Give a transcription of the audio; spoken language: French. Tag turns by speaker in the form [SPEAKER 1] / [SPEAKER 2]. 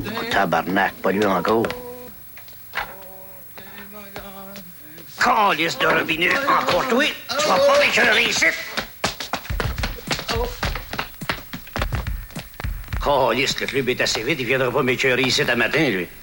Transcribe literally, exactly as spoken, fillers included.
[SPEAKER 1] Oh, tabarnak, pas lui encore. Calice de robinet, encore toi. Tu vas pas m'écœurer ici. Calice, le club est assez vite, il viendra pas m'écœurer ici ce matin, lui.